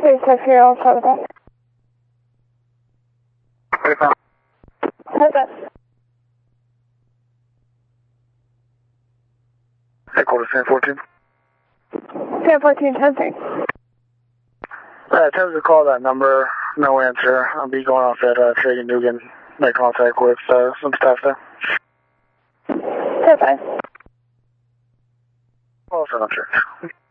36, you're all set with that. How's that? Headquarters, San 14. San 14, testing. Tell us to call that number. No answer. I'll be going off at Trading Dugan. Make contact with some staff there. That's fine. Also not sure.